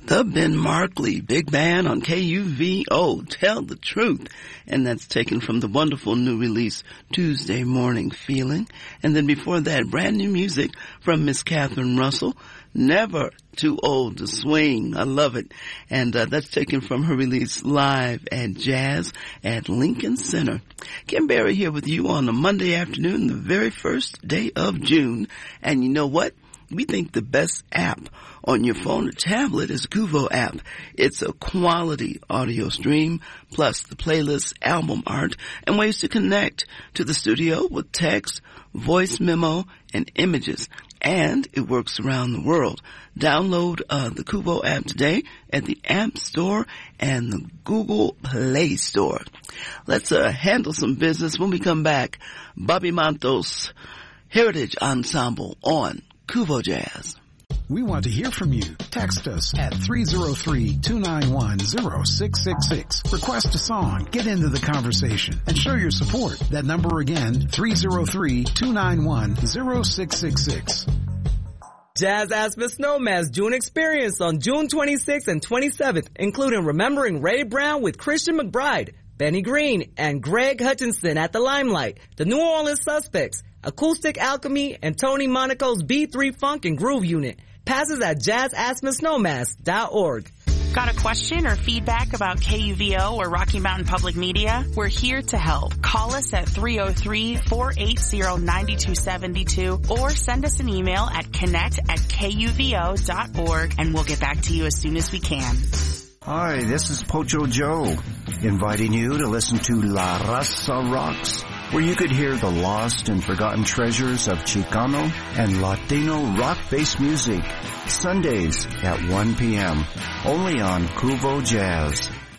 The Ben Markley Big Band on KUVO, Tell the Truth. And that's taken from the wonderful new release, Tuesday Morning Feeling. And then before that, brand new music from Miss Catherine Russell, Never Too Old to Swing. I love it. And that's taken from her release Live at Jazz at Lincoln Center. Kim Berry here with you on a Monday afternoon, the very first day of June. And you know what? We think the best app on your phone or tablet is Kuvo app. It's a quality audio stream, plus the playlist, album art, and ways to connect to the studio with text, voice memo, and images. And it works around the world. Download the Kuvo app today at the App Store and the Google Play Store. Let's handle some business when we come back. Bobby Mantos Heritage Ensemble on Kuvo Jazz. We want to hear from you. Text us at 303-291-0666. Request a song, get into the conversation, and show your support. That number again, 303-291-0666. Jazz Aspen Snowman's June experience on June 26th and 27th, including Remembering Ray Brown with Christian McBride, Benny Green, and Greg Hutchinson at the Limelight, the New Orleans Suspects, Acoustic Alchemy, and Tony Monaco's B3 Funk and Groove Unit. Passes at jazzaspensnowmass.org. Got a question or feedback about KUVO or Rocky Mountain Public Media? We're here to help. Call us at 303-480-9272 or send us an email at connect@kuvo.org and we'll get back to you as soon as we can. Hi, this is Pocho Joe, inviting you to listen to La Raza Rocks, where you could hear the lost and forgotten treasures of Chicano and Latino rock-based music, Sundays at 1 p.m., only on Kuvo Jazz.